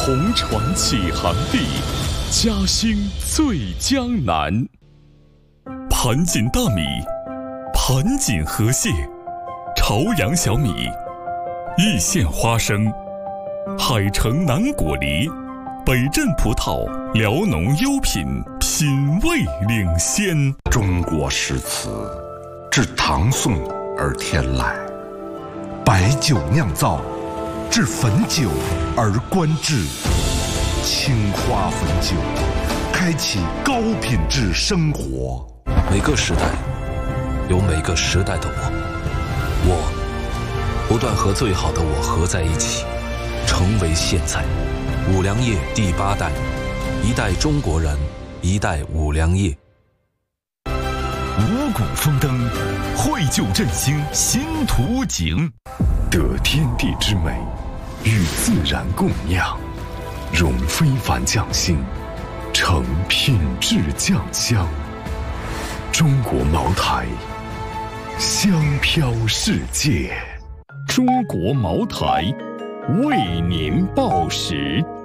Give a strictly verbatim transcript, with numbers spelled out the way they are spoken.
红船起航地，嘉兴最江南。盘锦大米，盘锦河蟹，朝阳小米，易县花生，海城南果梨，北镇葡萄，辽农优品，品味领先。 中国诗词自唐宋而天来，白酒酿造，至汾酒而观致。青花汾酒，开启高品质生活。 每个时代有每个时代的我，我不断和最好的我合在一起，成为现在。五粮液第八代，一代中国人，一代五粮液。 五谷丰登，绘就振兴新图景，得天地之美，与自然共酿，融非凡匠心，成品质酱香。中国茅台，香飘世界。 中国茅台，为您报时。